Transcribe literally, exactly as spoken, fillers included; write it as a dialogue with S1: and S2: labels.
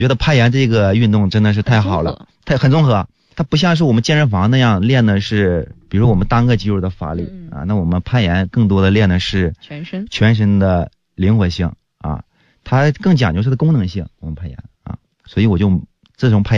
S1: 觉得攀岩这个运动真的是太好了，太很综合。它不像是我们健身房那样练的是，比如我们单个肌肉的发力、嗯、啊，那我们攀岩更多的练的是
S2: 全身
S1: 全身的灵活性啊，它更讲究是的功能性。我们攀岩啊，所以我就这种攀岩。